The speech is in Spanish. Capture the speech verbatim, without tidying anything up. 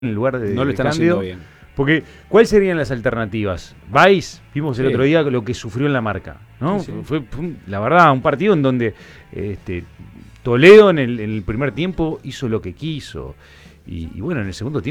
en lugar de, no lo de están Cándido. haciendo bien. Porque, ¿cuáles serían las alternativas? Vais, vimos el Sí. otro día lo que sufrió en la Marca, ¿no? Sí, sí. Fue, fue, la verdad, un partido en donde este, Toledo en el, en el primer tiempo hizo lo que quiso. Y, y bueno, en el segundo tiempo